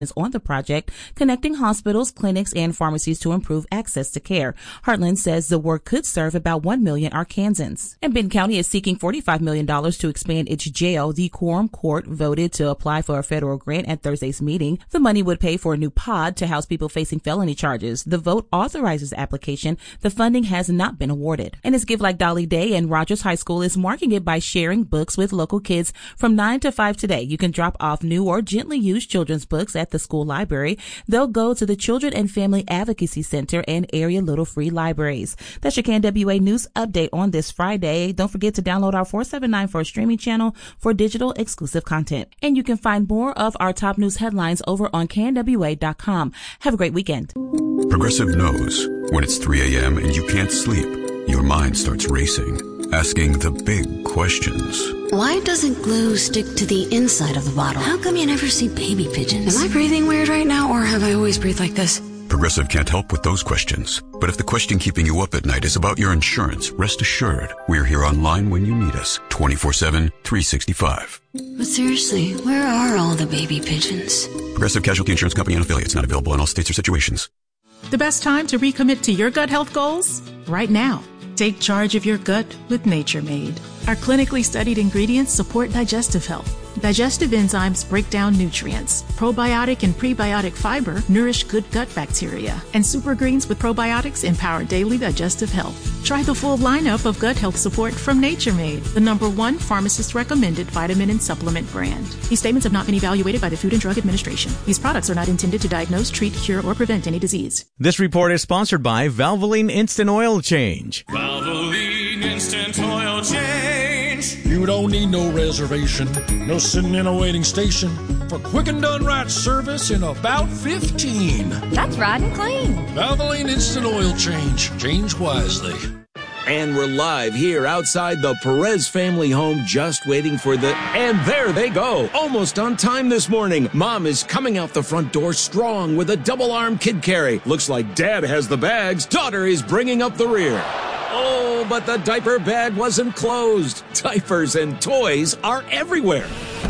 is on the project, connecting hospitals, clinics, and pharmacies to improve access to care. Heartland says the work could serve about 1 million Arkansans. And Benton County is seeking $45 million to expand its jail. The Quorum Court voted to apply for a federal grant at Thursday's meeting. The money would pay for a new pod to house people facing felony charges. The vote authorizes the application. The funding has not been awarded. And it's Give Like Dolly Day, and Rogers High School is marking it by sharing books with local kids from 9 to 5 today. You can drop off new or gently used children's books at the school library. They'll go to the Children and Family Advocacy Center and area little free libraries. That's your KNWA News Update on this Friday. Don't forget to download our 479 streaming channel for digital exclusive content. And you can find more of our top news headlines over on KNWA.com. Have a great weekend. Progressive knows when it's 3 a.m. and you can't sleep, your mind starts racing, asking the big questions. Why doesn't glue stick to the inside of the bottle? How come you never see baby pigeons? Am I breathing weird right now, or have I always breathed like this? Progressive can't help with those questions. But if the question keeping you up at night is about your insurance, rest assured, we're here online when you need us, 24/7, 365. But seriously, where are all the baby pigeons? Progressive Casualty Insurance Company and affiliates, not available in all states or situations. The best time to recommit to your gut health goals? Right now. Take charge of your gut with Nature Made. Our clinically studied ingredients support digestive health. Digestive enzymes break down nutrients. Probiotic and prebiotic fiber nourish good gut bacteria. And super greens with probiotics empower daily digestive health. Try the full lineup of gut health support from Nature Made, the #1 pharmacist-recommended vitamin and supplement brand. These statements have not been evaluated by the Food and Drug Administration. These products are not intended to diagnose, treat, cure, or prevent any disease. This report is sponsored by Valvoline Instant Oil Change. Valvoline Instant Oil Change. You don't need no reservation, no sitting in a waiting station for quick and done right service in about 15. That's right and clean. Valvoline Instant Oil Change. Change wisely. And we're live here outside the Perez family home, just waiting for and there they go, almost on time this morning. Mom is coming out the front door strong with a double-arm kid carry. Looks like Dad has the bags. Daughter is bringing up the rear. Oh, but the diaper bag wasn't closed. Diapers and toys are everywhere.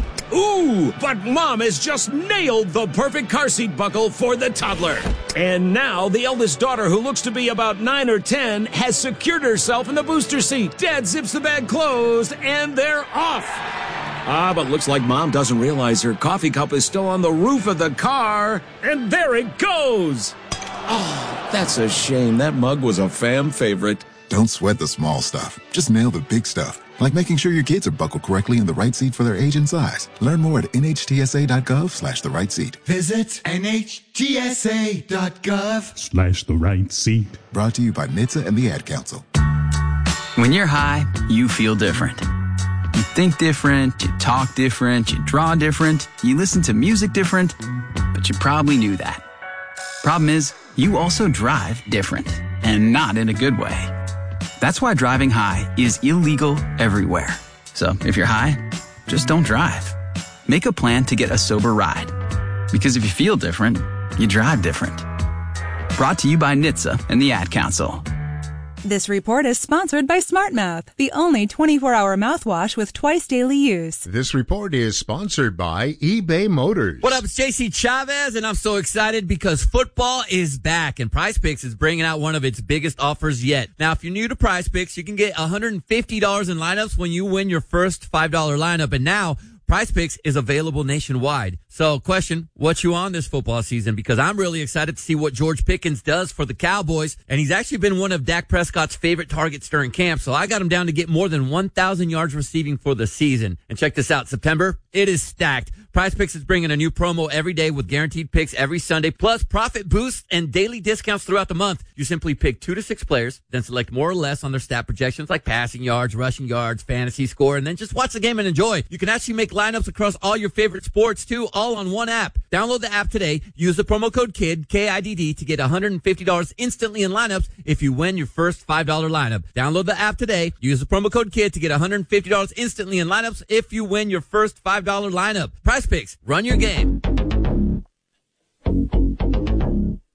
Ooh, but Mom has just nailed the perfect car seat buckle for the toddler. And now the eldest daughter, who looks to be about 9 or 10, has secured herself in the booster seat. Dad zips the bag closed, and they're off. But looks like Mom doesn't realize her coffee cup is still on the roof of the car. And there it goes. Oh, that's a shame. That mug was a fam favorite. Don't sweat the small stuff. Just nail the big stuff, like making sure your kids are buckled correctly in the right seat for their age and size. Learn more at nhtsa.gov/the right seat. Visit nhtsa.gov/the right seat. Brought to you by NHTSA and the Ad Council. When you're high, you feel different. You think different, you talk different, you draw different, you listen to music different, but you probably knew that. Problem is, you also drive different, and not in a good way. That's why driving high is illegal everywhere. So if you're high, just don't drive. Make a plan to get a sober ride. Because if you feel different, you drive different. Brought to you by NHTSA and the Ad Council. This report is sponsored by SmartMouth, the only 24-hour mouthwash with twice daily use. This report is sponsored by eBay Motors. What up, it's JC Chavez, and I'm so excited because football is back, and Prize Picks is bringing out one of its biggest offers yet. Now, if you're new to Prize Picks, you can get $150 in lineups when you win your first $5 lineup, and now Prize Picks is available nationwide. So, question, what you on this football season? Because I'm really excited to see what George Pickens does for the Cowboys. And he's actually been one of Dak Prescott's favorite targets during camp. So I got him down to get more than 1,000 yards receiving for the season. And check this out. September, it is stacked. Prize Picks is bringing a new promo every day with guaranteed picks every Sunday, plus profit boosts and daily discounts throughout the month. You simply pick 2 to 6 players, then select more or less on their stat projections like passing yards, rushing yards, fantasy score, and then just watch the game and enjoy. You can actually make lineups across all your favorite sports too, all on one app. Download the app today. Use the promo code KIDD, K-I-D-D, to get $150 instantly in lineups if you win your first $5 lineup. Download the app today. Use the promo code KIDD to get $150 instantly in lineups if you win your first $5 lineup. Prize Picks. Run your game.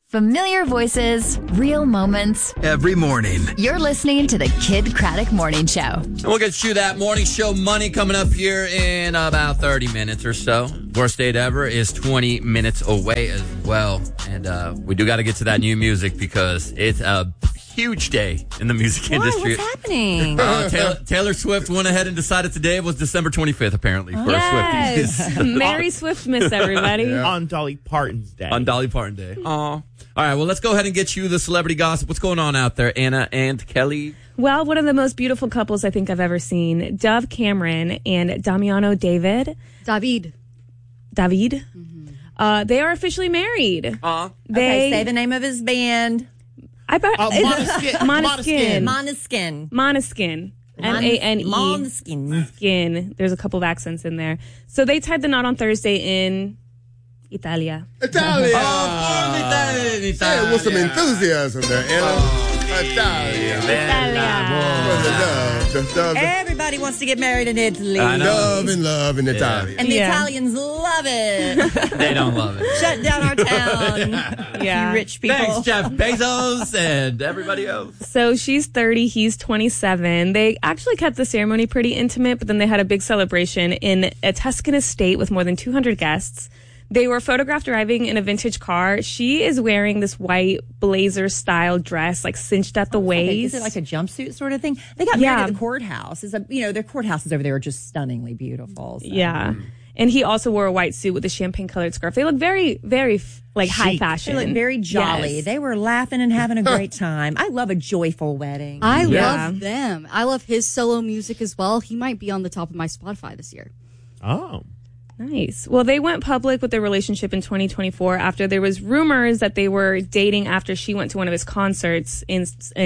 Familiar voices, real moments. Every morning. You're listening to the Kid Craddock Morning Show. And we'll get you that morning show money coming up here in about 30 minutes or so. Worst date ever is 20 minutes away as well. And we do got to get to that new music because it's a huge day in the music industry. What's happening? Taylor Swift went ahead and decided today was December 25th, apparently, for Yes. Swifties. Merry Swiftmas, everybody. Yeah. On Dolly Parton's day. On Dolly Parton Day. Aw. All right, well, let's go ahead and get you the celebrity gossip. What's going on out there, Anna and Kelly? Well, one of the most beautiful couples I think I've ever seen, Dove Cameron and Damiano David. David. Mm-hmm. They are officially married. Okay, say the name of his band. Måneskin. Måneskin. M-A-N-E. Måneskin. Skin. There's a couple of accents in there. So they tied the knot on Thursday in Italia. Italia. Italia. Hey, with some enthusiasm there, Anna. Italia. Everybody wants to get married in Italy. Love in Italia. And the Italians love it. They don't love it. Shut down our town. Yeah. You rich people. Thanks, Jeff Bezos and everybody else. So she's 30, he's 27. They actually kept the ceremony pretty intimate, but then they had a big celebration in a Tuscan estate with more than 200 guests. They were photographed driving in a vintage car. She is wearing this white blazer-style dress, like cinched at the waist. Is it like a jumpsuit sort of thing? They got married at the courthouse. Their courthouses over there are just stunningly beautiful. So. Yeah. And he also wore a white suit with a champagne-colored scarf. They look very, very, high fashion. They look very jolly. Yes. They were laughing and having a great time. I love a joyful wedding. I love them. I love his solo music as well. He might be on the top of my Spotify this year. Oh. Nice. Well, they went public with their relationship in 2024 after there was rumors that they were dating after she went to one of his concerts in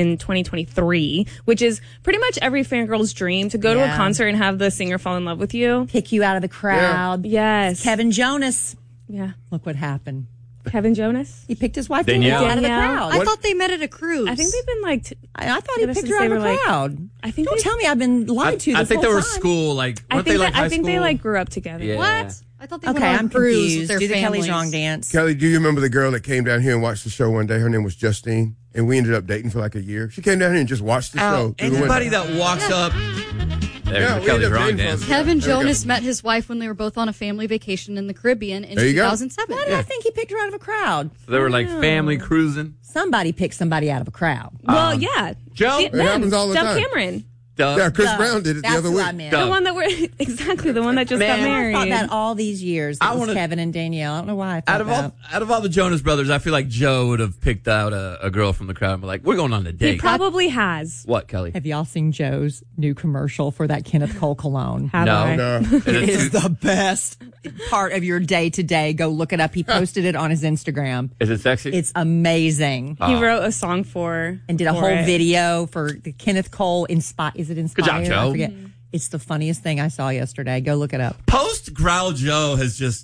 2023, which is pretty much every fangirl's dream, to go to a concert and have the singer fall in love with you. Pick you out of the crowd. Yeah. Yes. Kevin Jonas. Yeah. Look what happened. Kevin Jonas? He picked his wife out of the crowd. I thought they met at a cruise. I think they've been I thought he picked her out of the crowd. I think Don't tell me I've been lied to this I think they whole were time. school, I think they grew up together. Yeah. What? I thought they went Okay, on I'm a cruise confused. with their Do the families. Kelly's Wrong dance. Kelly, do you remember the girl that came down here and watched the show one day? Her name was Justine, and we ended up dating for like a year. She came down here and just watched the show. Anybody that walks up. There's we Kelly's ended up wrong dating dance. Kevin Jonas met his wife when they were both on a family vacation in the Caribbean in There you go. 2007. Why did I think he picked her out of a crowd? So they were like family cruising. Somebody picked somebody out of a crowd. Well, yeah. Joe? It happens all the Dove time. Cameron. Yeah, Chris Brown did it the That's other who week. I meant. The one that the one that just got married. I thought that all these years. That was Kevin and Danielle. I don't know why I thought that. Out of all the Jonas Brothers, I feel like Joe would have picked out a girl from the crowd and be like, we're going on a date. He probably has. What, Kelly? Have y'all seen Joe's new commercial for that Kenneth Cole cologne? No. It is the best part of your day to day. Go look it up. He posted it on his Instagram. Is it sexy? It's amazing. He wrote a song for and did a for whole it. video for the Kenneth Cole Inspire. Is it Inspired? Good job, Joe. I forget. It's the funniest thing I saw yesterday. Go look it up. Post Growl Joe has just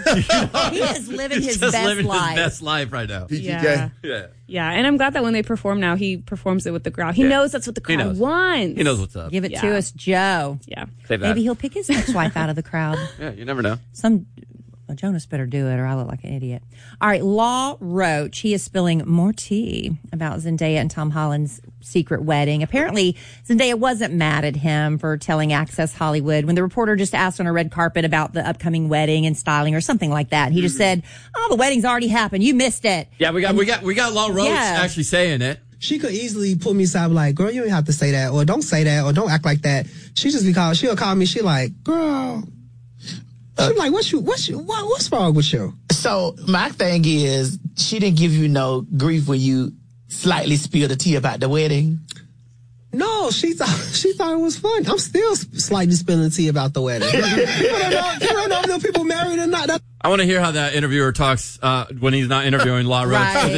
He is living he's his just best living life. his best life right now. Yeah. Yeah. Yeah, and I'm glad that when they perform now, he performs it with the crowd. He Yeah. knows that's what the He crowd knows. wants. He knows what's up. Give it Yeah. to us, Joe. Yeah. Save that. Maybe he'll pick his ex-wife out of the crowd. Yeah, you never know. Jonas better do it or I look like an idiot. All right, Law Roach, he is spilling more tea about Zendaya and Tom Holland's secret wedding. Apparently, Zendaya wasn't mad at him for telling Access Hollywood when the reporter just asked on a red carpet about the upcoming wedding and styling or something like that. He just said, "Oh, the wedding's already happened. You missed it." Yeah, we got Law Roach actually saying it. She could easily pull me aside, like, girl, you don't have to say that, or don't say that, or don't act like that. She'll call me. She like, girl. She's like, what's wrong with you? So my thing is, she didn't give you no grief when you slightly spilled the tea about the wedding. No, she thought it was fun. I'm still slightly spilling tea about the wedding. People don't know if people married or not. I want to hear how that interviewer talks when he's not interviewing Law Roach. Right.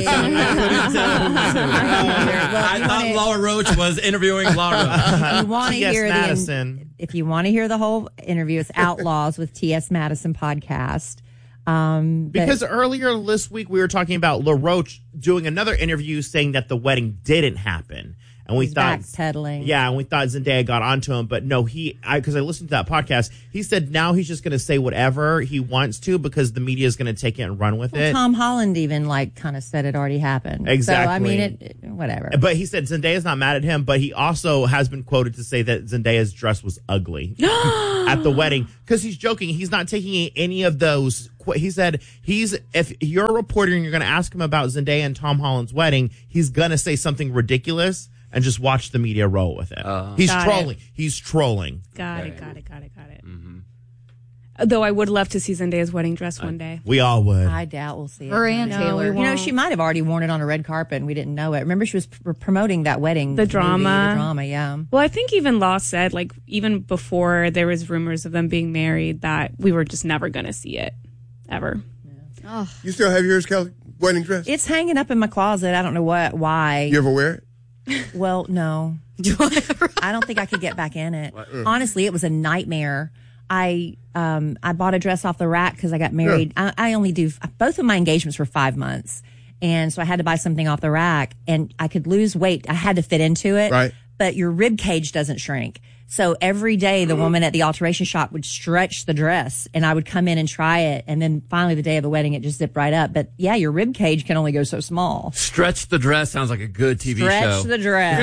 I thought Law Roach was interviewing Law Roach. If you want to hear if you want to hear the whole interview, it's Outlaws with T.S. Madison podcast. Because earlier this week we were talking about LaRoche doing another interview saying that the wedding didn't happen. and we He's thought backpedaling. Yeah, and we thought Zendaya got onto him, but no, because I listened to that podcast, he said now he's just going to say whatever he wants to because the media is going to take it and run with it. Tom Holland even kind of said it already happened. Exactly. So I mean, whatever. But he said Zendaya's not mad at him, but he also has been quoted to say that Zendaya's dress was ugly at the wedding because he's joking. He's not taking any of those. He said if you're a reporter and you're going to ask him about Zendaya and Tom Holland's wedding, he's going to say something ridiculous and just watch the media roll with it. He's trolling. He's trolling. Got it. Mm-hmm. Though I would love to see Zendaya's wedding dress one day. We all would. I doubt we'll see it. Her and Taylor. She might have already worn it on a red carpet and we didn't know it. Remember, she was promoting that wedding. The drama. Yeah. Well, I think even Law said, even before there was rumors of them being married, that we were just never going to see it. Ever. Yeah. Oh. You still have yours, Kelly? Wedding dress? It's hanging up in my closet. I don't know why. You ever wear it? Well, no. I don't think I could get back in it. Honestly, it was a nightmare. I bought a dress off the rack because I got married. Yeah. I only do both of my engagements were 5 months, and so I had to buy something off the rack. And I could lose weight. I had to fit into it, right? But your rib cage doesn't shrink. So every day the woman at the alteration shop would stretch the dress and I would come in and try it. And then finally the day of the wedding, it just zipped right up. But yeah, your rib cage can only go so small. Stretch the dress sounds like a good TV show. Stretch the dress.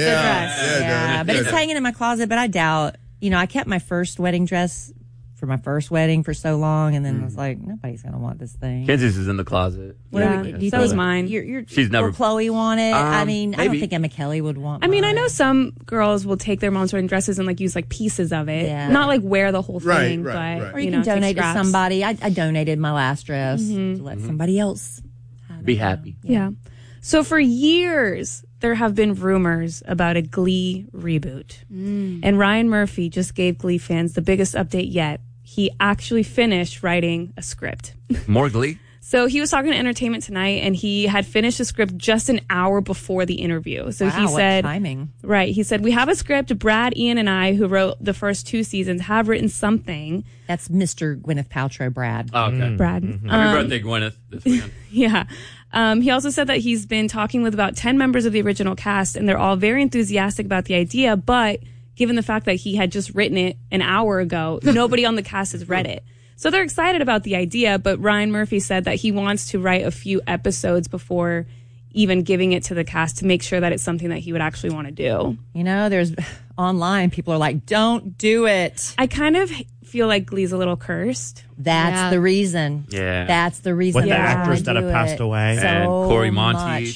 Yeah. But it's hanging in my closet, but I doubt, I kept my first wedding dress for my first wedding for so long. And then I was like, nobody's going to want this thing. Kenzie's is in the closet. So is mine. She's never. Will Chloe want it? I don't think Emma Kelly would want mine. I know some girls will take their mom's wedding dresses and use pieces of it. Yeah. Not wear the whole thing, but or you can donate to somebody. I donated my last dress to let somebody else be happy. Yeah. So for years, there have been rumors about a Glee reboot. And Ryan Murphy just gave Glee fans the biggest update yet. He actually finished writing a script. More Glee? So he was talking to Entertainment Tonight, and he had finished the script just an hour before the interview. So he said, what timing. Right. He said, we have a script. Brad, Ian, and I, who wrote the first 2 seasons, have written something. That's Mr. Gwyneth Paltrow, Brad. Oh, okay. Brad. Happy birthday, Gwyneth, this weekend. Yeah. He also said that he's been talking with about 10 members of the original cast, and they're all very enthusiastic about the idea, but given the fact that he had just written it an hour ago, nobody on the cast has read it. So they're excited about the idea, but Ryan Murphy said that he wants to write a few episodes before even giving it to the cast to make sure that it's something that he would actually want to do. There's online, people are like, don't do it. I kind of feel like Glee's a little cursed. That's the reason. Yeah. That's the reason. With the actors that have passed away. And Corey Monteith.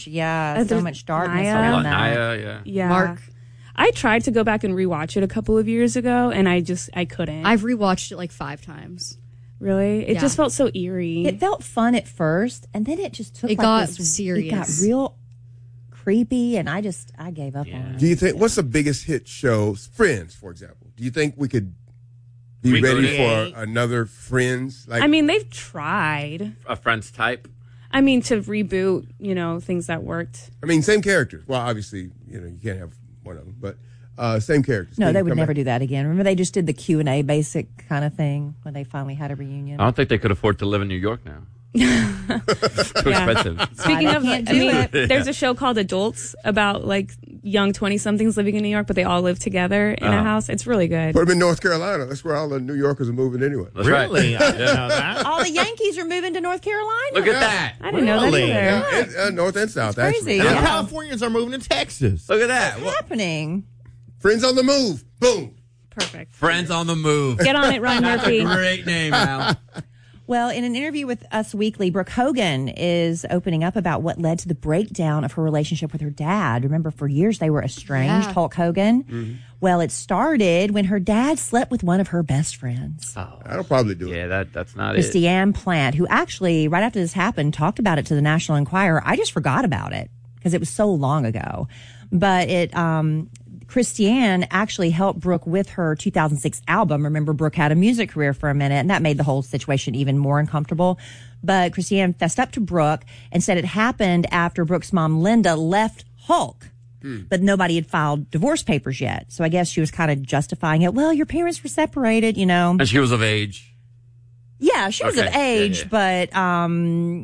So much darkness around that. Naya, yeah. Mark. I tried to go back and rewatch it a couple of years ago, and I couldn't. I've rewatched it 5 times. Really? It just felt so eerie. It felt fun at first, and then it just took. It got serious. It got real creepy, and I gave up on it. Do you think what's the biggest hit show? Friends, for example. Do you think we could be ready for another Friends? They've tried a Friends type. To reboot, things that worked. Same characters. Well, obviously, you can't have one of them, but same characters. No, they would never do that again. Remember, they just did the Q&A basic kind of thing when they finally had a reunion. I don't think they could afford to live in New York now. Too expensive. Speaking of, there's a show called Adults about young 20-somethings living in New York, but they all live together in a house. It's really good. Put them in North Carolina. That's where all the New Yorkers are moving anyway. That's really? Right. I didn't know that. All the Yankees are moving to North Carolina. Look at that. I didn't know that either. Yeah, North and South, crazy. actually. And the Californians are moving to Texas. Look at that. What's happening? Friends on the move. Boom. Perfect. Friends on the move. Get on it, Ryan Murphy. Great name, Al. Well, in an interview with Us Weekly, Brooke Hogan is opening up about what led to the breakdown of her relationship with her dad. Remember, for years they were estranged, Hulk Hogan. Mm-hmm. Well, it started when her dad slept with one of her best friends. Oh, that'll probably do it. Yeah, that's not Christiane Plant, who actually, right after this happened, talked about it to the National Enquirer. I just forgot about it because it was so long ago. But Christiane actually helped Brooke with her 2006 album. Remember, Brooke had a music career for a minute, and that made the whole situation even more uncomfortable. But Christiane fessed up to Brooke and said it happened after Brooke's mom, Linda, left Hulk. But nobody had filed divorce papers yet. So I guess she was kind of justifying it. Well, your parents were separated, And she was of age. Yeah, she was of age, but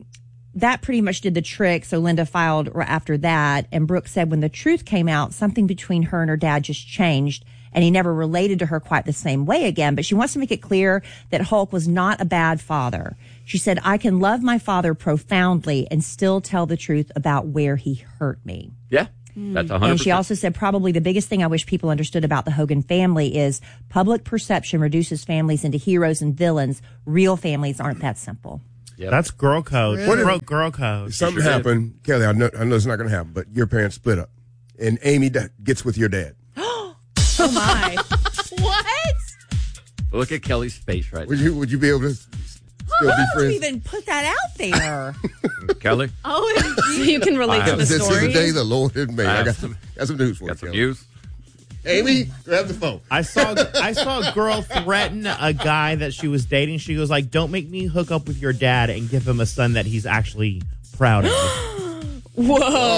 that pretty much did the trick. So Linda filed after that. And Brooke said when the truth came out, something between her and her dad just changed. And he never related to her quite the same way again. But she wants to make it clear that Hulk was not a bad father. She said, I can love my father profoundly and still tell the truth about where he hurt me. Yeah, that's 100%. And she also said probably the biggest thing I wish people understood about the Hogan family is public perception reduces families into heroes and villains. Real families aren't that simple. Yep. That's girl code. Really? What girl code? Something happened, Kelly. I know it's not going to happen, but your parents split up, and Amy gets with your dad. Oh my! What? Look at Kelly's face right now. Would you be able to still be Who friends? even put that out there? Kelly? Oh, so you can relate to the This story. is the day the Lord had made. I got some news for you. Got some Kelly. news? Amy, grab the phone. I saw a girl threaten a guy that she was dating. She goes like, "Don't make me hook up with your dad and give him a son that he's actually proud of." Whoa!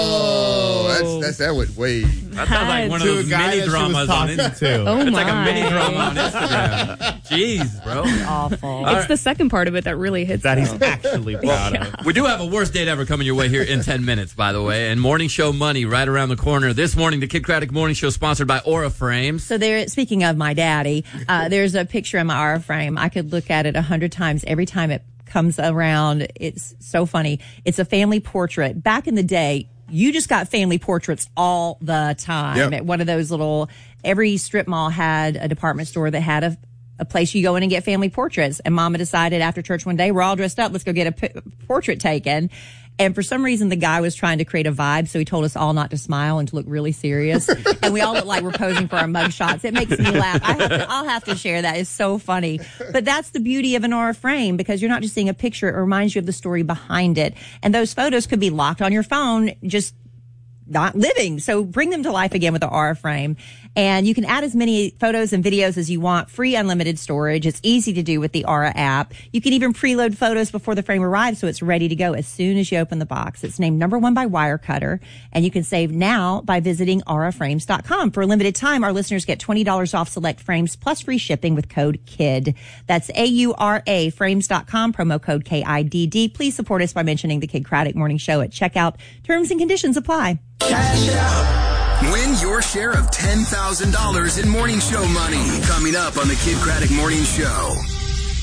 That went way. That sounds like one of those mini dramas on Instagram. Oh it's my. like a mini drama on Instagram. Jeez, bro. Awful. It's the second part of it that really hits. That though. he's actually proud of. We do have a worst date ever coming your way here in 10 minutes, by the way. And morning show money right around the corner. This morning, the Kid Craddock Morning Show sponsored by Aura Frames. So there, speaking of my daddy, there's a picture in my Aura frame. I could look at it 100 times every time it comes around. It's so funny. It's a family portrait. Back in the day, you just got family portraits all the time. Yep. At one of those every strip mall had a department store that had a place you go in and get family portraits. And Mama decided after church one day, we're all dressed up, let's go get a portrait taken. And for some reason, the guy was trying to create a vibe, so he told us all not to smile and to look really serious. And we all look like we're posing for our mug shots. It makes me laugh. I'll have to share that. It's so funny. But that's the beauty of an Aura frame, because you're not just seeing a picture. It reminds you of the story behind it. And those photos could be locked on your phone, just not living. So bring them to life again with the Aura frame. And you can add as many photos and videos as you want. Free unlimited storage. It's easy to do with the Aura app. You can even preload photos before the frame arrives, so it's ready to go as soon as you open the box. It's named #1 by Wirecutter, and you can save now by visiting auraframes.com. For a limited time, our listeners get $20 off select frames plus free shipping with code KID. That's AURA frames.com, promo code KIDD. Please support us by mentioning the Kid Craddock Morning Show at checkout. Terms and conditions apply. Cash it out. Win your share of $10,000 in morning show money. Coming up on the Kid Craddock Morning Show.